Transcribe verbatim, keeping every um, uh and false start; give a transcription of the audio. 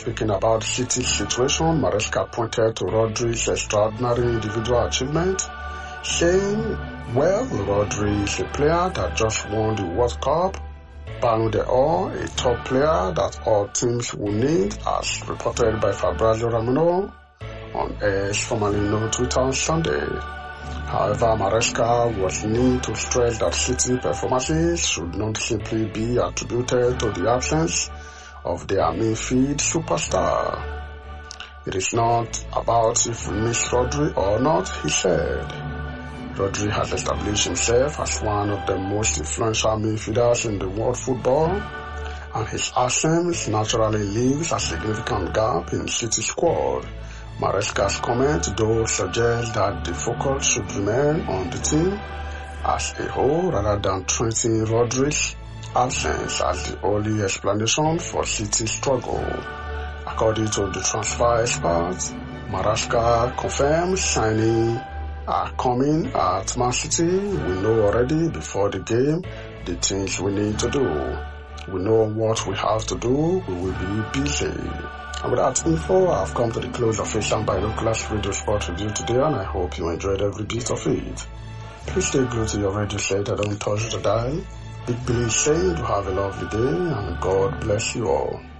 Speaking about City's situation, Maresca pointed to Rodri's extraordinary individual achievement, saying, well, Rodri is a player that just won the World Cup, Ballon d'Or, a top player that all teams will need, as reported by Fabrizio Romano on X, formerly known Twitter, on Sunday. However, Maresca was needing to stress that City performances should not simply be attributed to the absence of their midfield superstar. It is not about if we miss Rodri or not, he said. Rodri has established himself as one of the most influential midfielders in the world football, and his absence naturally leaves a significant gap in City's squad. Maresca's comment, though, suggests that the focus should remain on the team as a whole rather than treating Rodri's absence as the only explanation for City's struggle. According to the transfer experts, Maresca confirms signing are coming at Man City. We know already before the game the things we need to do. We know what we have to do. We will be busy. And with that info, I've come to the close of Asian Binoculars Radio Sport Review today, and I hope you enjoyed every bit of it. Please stay glued to your radio set and don't touch the dial. Big Billy is saying to have a lovely day, and God bless you all.